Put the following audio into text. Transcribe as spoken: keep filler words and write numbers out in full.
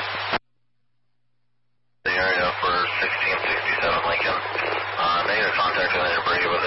The area for sixteen sixty-seven Lincoln. Uh, negative contact with Brady with